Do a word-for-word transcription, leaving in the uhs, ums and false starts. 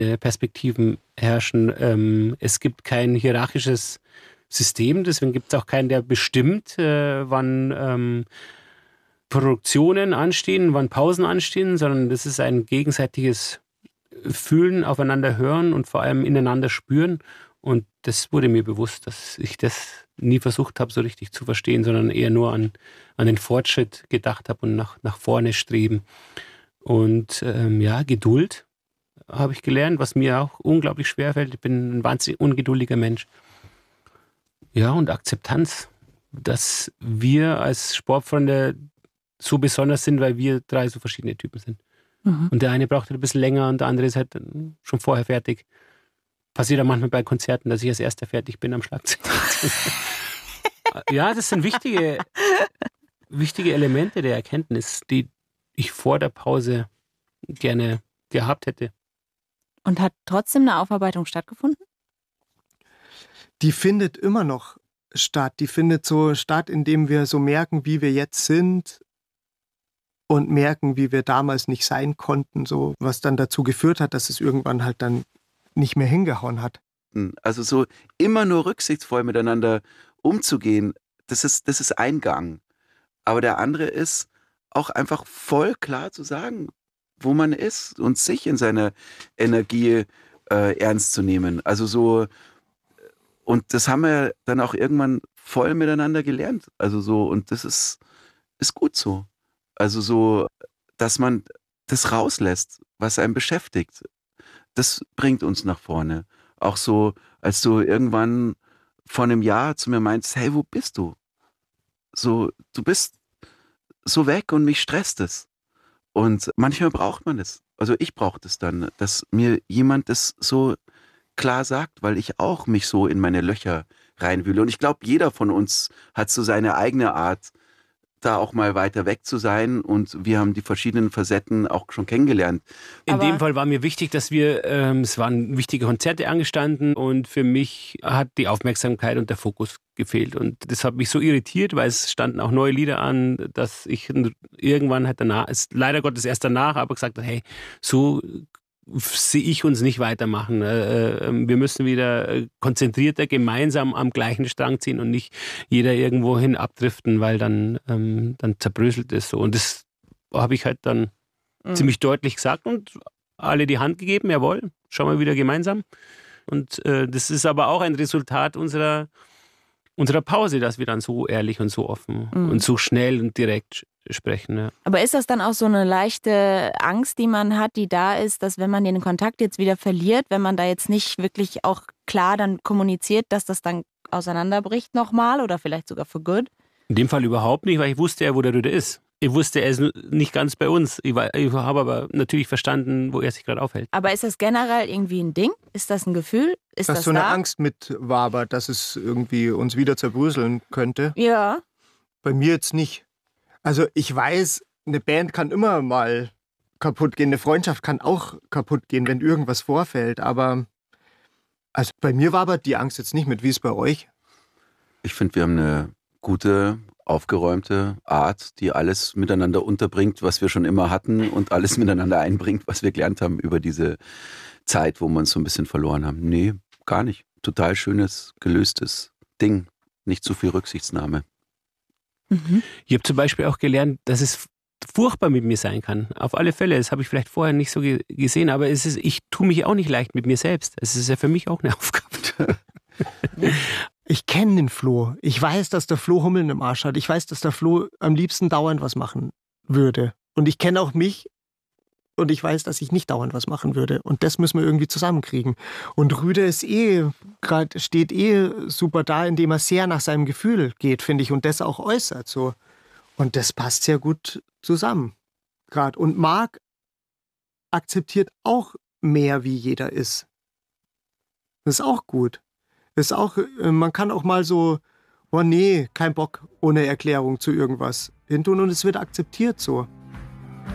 äh, Perspektiven herrschen. Ähm, es gibt kein hierarchisches System, deswegen gibt es auch keinen, der bestimmt, äh, wann ähm, Produktionen anstehen, wann Pausen anstehen, sondern das ist ein gegenseitiges Fühlen, aufeinander hören und vor allem ineinander spüren. Und das wurde mir bewusst, dass ich das nie versucht habe, so richtig zu verstehen, sondern eher nur an, an den Fortschritt gedacht habe und nach, nach vorne streben. Und ähm, ja, Geduld habe ich gelernt, was mir auch unglaublich schwerfällt. Ich bin ein wahnsinnig ungeduldiger Mensch. Ja, und Akzeptanz, dass wir als Sportfreunde so besonders sind, weil wir drei so verschiedene Typen sind. Mhm. Und der eine braucht halt ein bisschen länger und der andere ist halt schon vorher fertig. Passiert auch manchmal bei Konzerten, dass ich als erster fertig bin am Schlagzeug. Ja, das sind wichtige, wichtige Elemente der Erkenntnis, die ich vor der Pause gerne gehabt hätte. Und hat trotzdem eine Aufarbeitung stattgefunden? Die findet immer noch statt. Die findet so statt, indem wir so merken, wie wir jetzt sind und merken, wie wir damals nicht sein konnten, so was dann dazu geführt hat, dass es irgendwann halt dann nicht mehr hingehauen hat. Also so immer nur rücksichtsvoll miteinander umzugehen, das ist, das ist ein Gang. Aber der andere ist auch einfach voll klar zu sagen, wo man ist und sich in seiner Energie äh, ernst zu nehmen. Also so, und das haben wir dann auch irgendwann voll miteinander gelernt. Also so, und das ist, ist gut so. Also so, dass man das rauslässt, was einen beschäftigt. Das bringt uns nach vorne. Auch so, als du irgendwann vor einem Jahr zu mir meinst, hey, wo bist du? So, du bist so weg und mich stresst es. Und manchmal braucht man es. Also ich brauche das dann, dass mir jemand das so klar sagt, weil ich auch mich so in meine Löcher reinwühle. Und ich glaube, jeder von uns hat so seine eigene Art, da auch mal weiter weg zu sein, und wir haben die verschiedenen Facetten auch schon kennengelernt. In Aber dem Fall war mir wichtig, dass wir, ähm, es waren wichtige Konzerte angestanden und für mich hat die Aufmerksamkeit und der Fokus gefehlt und das hat mich so irritiert, weil es standen auch neue Lieder an, dass ich irgendwann halt danach, ist leider Gottes erst danach, aber gesagt habe, hey, so sehe ich uns nicht weitermachen. Wir müssen wieder konzentrierter gemeinsam am gleichen Strang ziehen und nicht jeder irgendwo hin abdriften, weil dann, ähm, dann zerbröselt ist so. Und das habe ich halt dann mhm. ziemlich deutlich gesagt und alle die Hand gegeben, jawohl, schauen wir wieder gemeinsam. Und äh, das ist aber auch ein Resultat unserer, unserer Pause, dass wir dann so ehrlich und so offen mhm. und so schnell und direkt sprechen. Ja. Aber ist das dann auch so eine leichte Angst, die man hat, die da ist, dass wenn man den Kontakt jetzt wieder verliert, wenn man da jetzt nicht wirklich auch klar dann kommuniziert, dass das dann auseinanderbricht nochmal oder vielleicht sogar for good? In dem Fall überhaupt nicht, weil ich wusste ja, wo der Rüde ist. Ich wusste, er ist nicht ganz bei uns. Ich, war, ich habe aber natürlich verstanden, wo er sich gerade aufhält. Aber ist das generell irgendwie ein Ding? Ist das ein Gefühl? Ist dass das so eine da? Angst mitwabert, dass es irgendwie uns wieder zerbröseln könnte? Ja. Bei mir jetzt nicht. Also ich weiß, eine Band kann immer mal kaputt gehen, eine Freundschaft kann auch kaputt gehen, wenn irgendwas vorfällt. Aber also bei mir wabert die Angst jetzt nicht mit. Wie ist es bei euch? Ich finde, wir haben eine gute, aufgeräumte Art, die alles miteinander unterbringt, was wir schon immer hatten und alles miteinander einbringt, was wir gelernt haben über diese Zeit, wo wir uns so ein bisschen verloren haben. Nee, gar nicht. Total schönes, gelöstes Ding. Nicht zu viel Rücksichtsnahme. Mhm. Ich habe zum Beispiel auch gelernt, dass es furchtbar mit mir sein kann. Auf alle Fälle. Das habe ich vielleicht vorher nicht so ge- gesehen, aber es ist, ich tue mich auch nicht leicht mit mir selbst. Es ist ja für mich auch eine Aufgabe. Ich kenne den Flo. Ich weiß, dass der Flo Hummeln im Arsch hat. Ich weiß, dass der Flo am liebsten dauernd was machen würde. Und ich kenne auch mich und ich weiß, dass ich nicht dauernd was machen würde. Und das müssen wir irgendwie zusammenkriegen. Und Rüde ist eh, grad, steht eh super da, indem er sehr nach seinem Gefühl geht, finde ich, und das auch äußert. So. Und das passt sehr gut zusammen. Grad. Und Marc akzeptiert auch mehr, wie jeder ist. Das ist auch gut. Das ist auch, man kann auch mal so, oh nee, kein Bock, ohne Erklärung zu irgendwas hintun und es wird akzeptiert so.